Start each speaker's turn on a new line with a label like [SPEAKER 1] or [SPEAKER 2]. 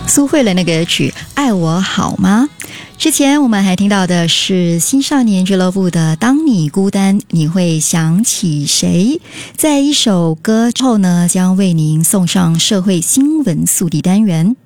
[SPEAKER 1] 苏慧伦的歌曲《爱我好吗》。之前我们还听到的是新少年俱乐部的《当你孤单你会想起谁》。在一首歌之后呢，将为您送上社会新闻速递单元。